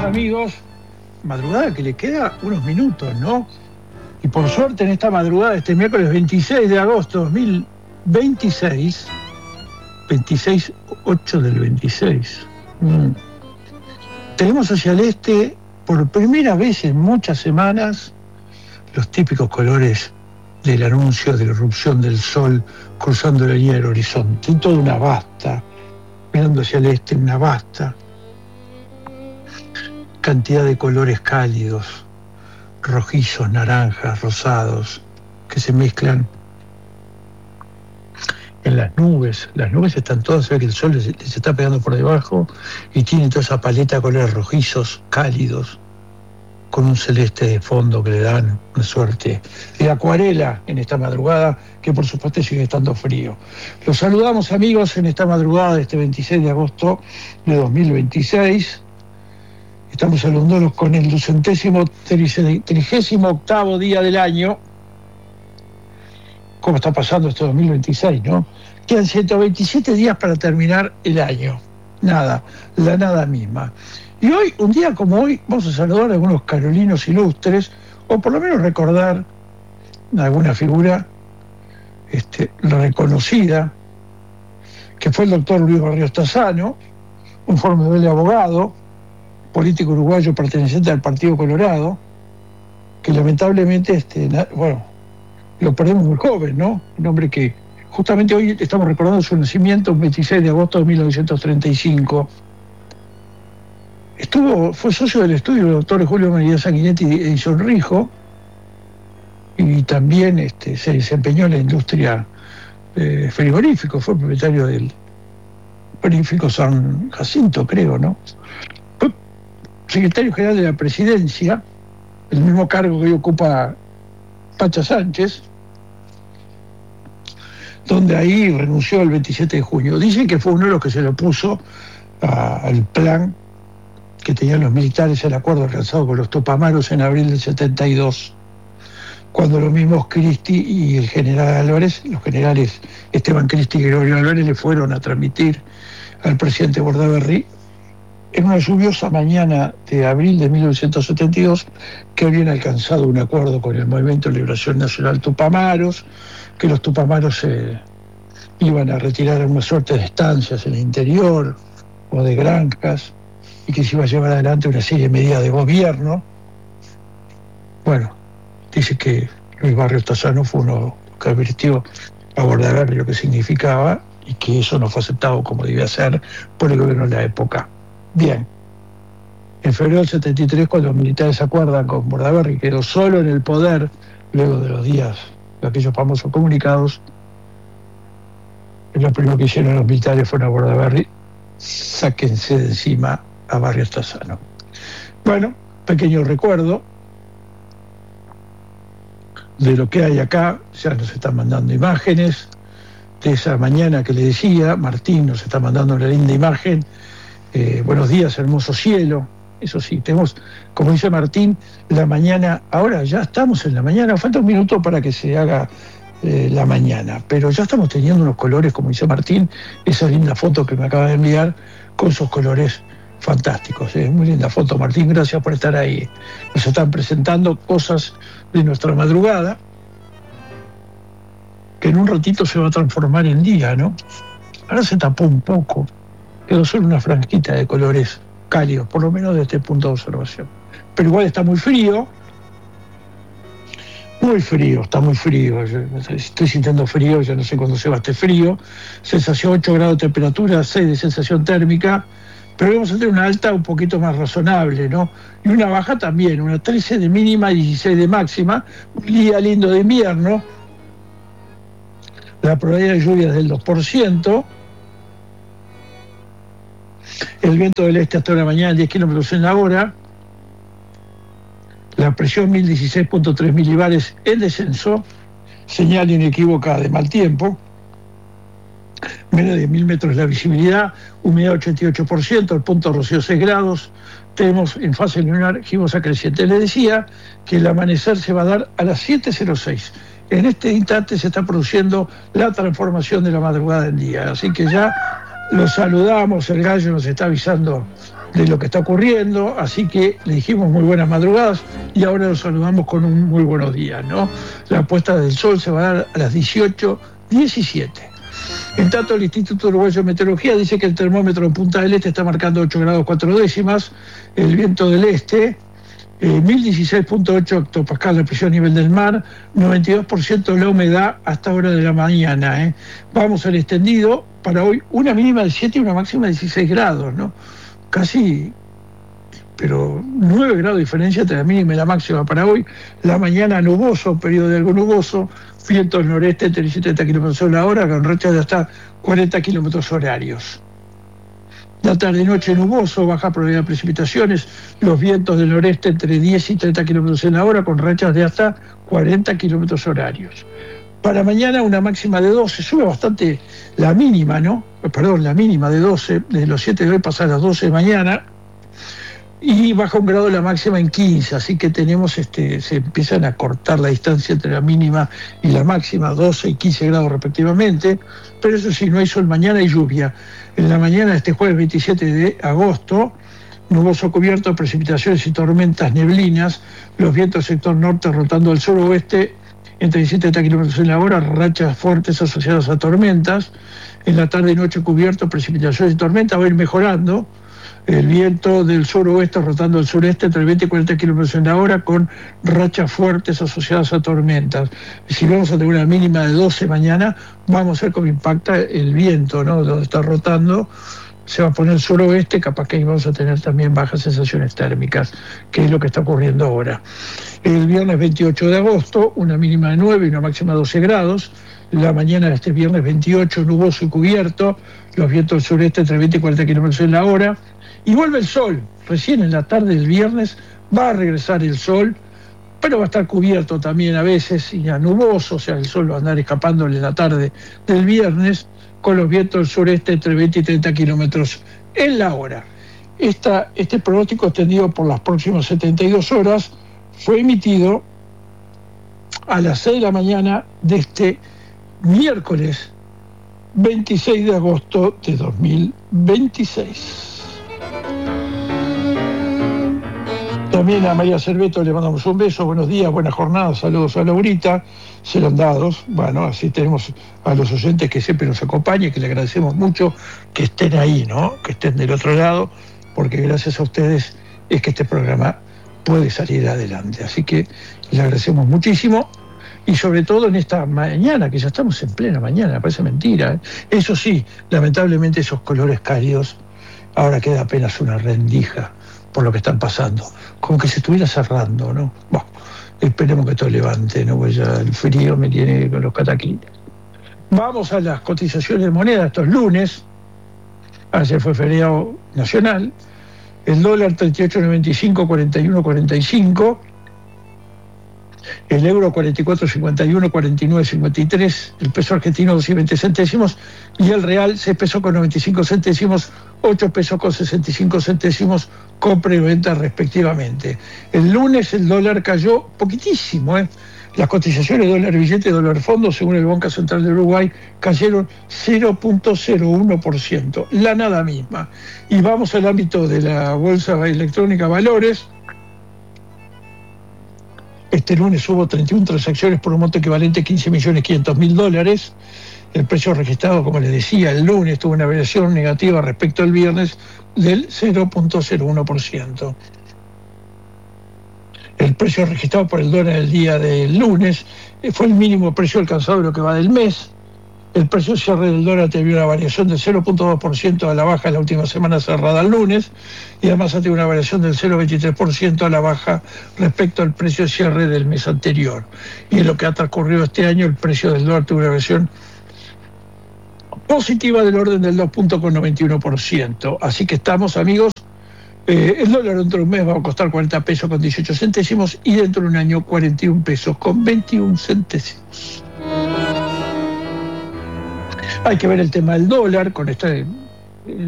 amigos, madrugada que le queda unos minutos, ¿no? Y por suerte en esta madrugada, este miércoles 26 de agosto de 2026, 8 del 26, tenemos hacia el este, por primera vez en muchas semanas, los típicos colores del anuncio de la irrupción del sol cruzando la línea del horizonte, y toda una vasta, mirando hacia el este, una vasta cantidad de colores cálidos, rojizos, naranjas, rosados, que se mezclan en las nubes. Las nubes están todas, se ve que el sol les está pegando por debajo y tiene toda esa paleta de colores rojizos, cálidos, con un celeste de fondo que le dan una suerte de acuarela en esta madrugada, que por supuesto sigue estando frío. Los saludamos, amigos, en esta madrugada de este 26 de agosto de 2026. Estamos saludándolos con el 38º día del año. ¿Cómo está pasando este 2026, no? Quedan 127 días para terminar el año. Nada, la nada misma. Y hoy, un día como hoy, vamos a saludar a algunos carolinos ilustres, o por lo menos recordar alguna figura reconocida, que fue el doctor Luis Barrios Tassano, un formidable abogado, político uruguayo perteneciente al Partido Colorado, que lamentablemente, lo perdemos muy joven, ¿no? Un hombre que justamente hoy estamos recordando su nacimiento, el 26 de agosto de 1935. Fue socio del estudio del doctor Julio María Sanguinetti y Edison Rijo, y también se desempeñó en la industria frigorífica, fue propietario del frigorífico San Jacinto, creo, ¿no? Fue secretario general de la Presidencia, el mismo cargo que hoy ocupa Pacha Sánchez, donde ahí renunció el 27 de junio. Dicen que fue uno de los que se le opuso al plan que tenían los militares, el acuerdo alcanzado con los Tupamaros en abril del 72, cuando los mismos Cristi y el general Álvarez, los generales Esteban Cristi y Gregorio Álvarez, le fueron a transmitir al presidente Bordaberry en una lluviosa mañana de abril de 1972 que habían alcanzado un acuerdo con el Movimiento de Liberación Nacional Tupamaros, que los Tupamaros se iban a retirar a una suerte de estancias en el interior o de granjas, y que se iba a llevar adelante una serie de medidas de gobierno. Bueno, dice que Luis Barrios Tassano fue uno que advirtió a Bordaberry lo que significaba y que eso no fue aceptado como debía ser por el gobierno de la época. Bien, en febrero del 73, cuando los militares se acuerdan con Bordaberry, quedó solo en el poder luego de los días de aquellos famosos comunicados, lo primero que hicieron los militares fue a Bordaberry: sáquense de encima a Barrios Tassano. Bueno, pequeño recuerdo de lo que hay acá. Ya nos están mandando imágenes de esa mañana que le decía. Martín nos está mandando una linda imagen. Buenos días, hermoso cielo. Eso sí, tenemos, como dice Martín, la mañana. Ahora ya estamos en la mañana, falta un minuto para que se haga la mañana, pero ya estamos teniendo unos colores, como dice Martín, esa linda foto que me acaba de enviar con esos colores fantásticos. Muy linda foto, Martín, gracias por estar ahí. Nos están presentando cosas de nuestra madrugada, que en un ratito se va a transformar en día, ¿no? Ahora se tapó un poco, quedó solo una franjita de colores cálidos, por lo menos desde este punto de observación. Pero igual está muy frío, está muy frío. Yo estoy sintiendo frío, ya no sé cuándo se va este frío. Sensación 8 grados de temperatura, 6 de sensación térmica, pero vamos a tener una alta un poquito más razonable, ¿no? Y una baja también, una 13 de mínima y 16 de máxima, un día lindo de invierno. La probabilidad de lluvia es del 2%. El viento del este hasta la mañana 10 kilómetros en la hora. La presión 1016.3 milibares en descenso, señal inequívoca de mal tiempo. Menos de 1000 metros la visibilidad, humedad 88%, el punto rocío 6 grados. Tenemos en fase lunar gibosa creciente. Les decía que el amanecer se va a dar a las 7:06. En este instante se está produciendo la transformación de la madrugada en día. Así que ya los saludamos, el gallo nos está avisando de lo que está ocurriendo, así que le dijimos muy buenas madrugadas y ahora los saludamos con un muy buenos días, ¿no? La puesta del sol se va a dar a las 18:17. En tanto, el Instituto Uruguayo de Meteorología dice que el termómetro en Punta del Este está marcando 8 grados 4 décimas, el viento del este, 1016.8 hectopascal la presión a nivel del mar, 92% la humedad hasta hora de la mañana. Vamos al extendido, para hoy una mínima de 7 y una máxima de 16 grados, ¿no? Casi, pero 9 grados de diferencia entre la mínima y la máxima para hoy. La mañana nuboso, periodo de algo nuboso, vientos noreste entre 10 y 30 km/h con rachas de hasta 40 km horarios. La tarde-noche nuboso, baja probabilidad de precipitaciones, los vientos del noreste entre 10 y 30 km/h con rachas de hasta 40 km horarios. Para mañana una máxima de 12, sube bastante la mínima, ¿no? Perdón, la mínima de 12, de los 7 de hoy pasa a las 12 de mañana, y baja un grado la máxima en 15, así que tenemos, se empiezan a cortar la distancia entre la mínima y la máxima, 12 y 15 grados respectivamente, pero eso sí, no hay sol mañana y lluvia. En la mañana de este jueves 27 de agosto, nuboso cubierto, precipitaciones y tormentas, neblinas, los vientos sector norte rotando al suroeste entre 17 y 30 km/h, rachas fuertes asociadas a tormentas. En la tarde y noche cubierto, precipitaciones y tormentas, va a ir mejorando. El viento del suroeste rotando al sureste entre 20 y 40 km/h con rachas fuertes asociadas a tormentas. Si vamos a tener una mínima de 12 mañana, vamos a ver cómo impacta el viento, ¿no? Donde está rotando, se va a poner suroeste, capaz que ahí vamos a tener también bajas sensaciones térmicas, que es lo que está ocurriendo ahora. El viernes 28 de agosto, una mínima de 9 y una máxima de 12 grados. La mañana de este viernes 28, nuboso y cubierto, los vientos del sureste entre 20 y 40 km/h. Y vuelve el sol, recién en la tarde del viernes va a regresar el sol, pero va a estar cubierto también a veces y a nuboso, o sea, el sol va a andar escapándole en la tarde del viernes, con los vientos del sureste entre 20 y 30 kilómetros en la hora. Este pronóstico extendido por las próximas 72 horas fue emitido a las 6 de la mañana de este miércoles 26 de agosto de 2026. También a María Cerveto le mandamos un beso, buenos días, buenas jornadas, saludos a Laurita, serán dados. Bueno, así tenemos a los oyentes que siempre nos acompañan, que le agradecemos mucho que estén ahí, ¿no? Que estén del otro lado, porque gracias a ustedes es que este programa puede salir adelante. Así que le agradecemos muchísimo, y sobre todo en esta mañana, que ya estamos en plena mañana, parece mentira, ¿eh? Eso sí, lamentablemente esos colores cálidos, ahora queda apenas una rendija por lo que están pasando, como que se estuviera cerrando, ¿no? Bueno, esperemos que todo levante, ¿no? Pues ya el frío me tiene con los cataquines. Vamos a las cotizaciones de moneda estos lunes. Ayer fue feriado nacional. El dólar 38.95, 41.45. El euro 44.51, 49.53, el peso argentino 2.20 centésimos y el real 6 pesos con 95 centésimos, 8 pesos con 65 centésimos, compra y venta respectivamente. El lunes el dólar cayó poquitísimo, ¿eh? Las cotizaciones de dólar billete y dólar fondo, según el Banco Central de Uruguay, cayeron 0.01%, la nada misma. Y vamos al ámbito de la bolsa electrónica Valores. Este lunes hubo 31 transacciones por un monto equivalente a $15.500.000. El precio registrado, como les decía, el lunes tuvo una variación negativa respecto al viernes del 0.01%. El precio registrado por el dólar el día del lunes fue el mínimo precio alcanzado en lo que va del mes. El precio cierre del dólar tuvo una variación del 0.2% a la baja en la última semana cerrada el lunes, y además ha tenido una variación del 0.23% a la baja respecto al precio cierre del mes anterior. Y en lo que ha transcurrido este año, el precio del dólar tuvo una variación positiva del orden del 2.91%. Así que estamos, amigos, el dólar dentro de un mes va a costar 40 pesos con 18 centésimos y dentro de un año 41 pesos con 21 centésimos. Hay que ver el tema del dólar con este